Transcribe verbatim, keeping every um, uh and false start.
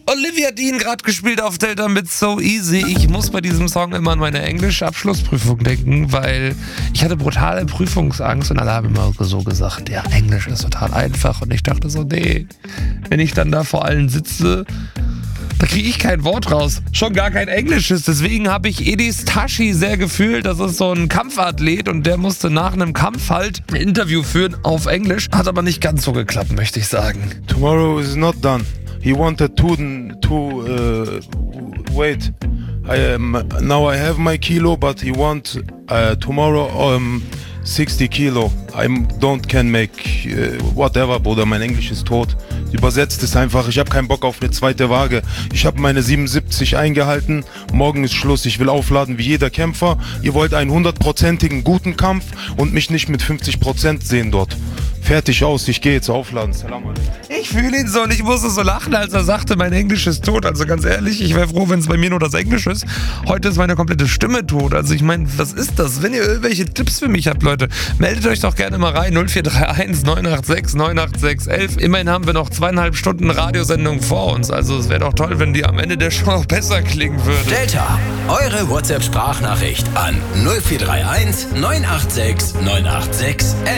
Olivia Dean gerade gespielt auf Delta mit So Easy. Ich muss bei diesem Song immer an meine englische Abschlussprüfung denken, weil ich hatte brutale Prüfungsangst und alle haben immer so gesagt, ja, Englisch ist total einfach. Und ich dachte so, nee, wenn ich dann da vor allen sitze, da kriege ich kein Wort raus. Schon gar kein Englisches. Deswegen habe ich Edis Tashi sehr gefühlt. Das ist so ein Kampfathlet und der musste nach einem Kampf halt ein Interview führen auf Englisch. Hat aber nicht ganz so geklappt, möchte ich sagen. Tomorrow is not done. He wanted to, to uh, wait. I, um, now I have my kilo, but he want uh, tomorrow um, sixty kilo. I don't can make uh, whatever, Bruder. Mein Englisch ist tot. Übersetzt ist einfach, ich habe keinen Bock auf eine zweite Waage. Ich habe meine siebenundsiebzig eingehalten. Morgen ist Schluss. Ich will aufladen wie jeder Kämpfer. Ihr wollt einen hundertprozentigen guten Kampf und mich nicht mit fünfzig Prozent sehen dort. Fertig aus, ich gehe jetzt aufladen. Salam alaikum. Ich fühle ihn so und ich musste so lachen, als er sagte, mein Englisch ist tot. Also ganz ehrlich, ich wäre froh, wenn es bei mir nur das Englisch ist. Heute ist meine komplette Stimme tot. Also ich meine, was ist das? Wenn ihr irgendwelche Tipps für mich habt, Leute, meldet euch doch gerne mal rein. null vier drei eins neun acht sechs neun acht sechs elf. Immerhin haben wir noch zweieinhalb Stunden Radiosendung vor uns. Also es wäre doch toll, wenn die am Ende der Show noch besser klingen würde. Delta, eure WhatsApp-Sprachnachricht an null vier drei eins neun acht sechs neun acht sechs elf.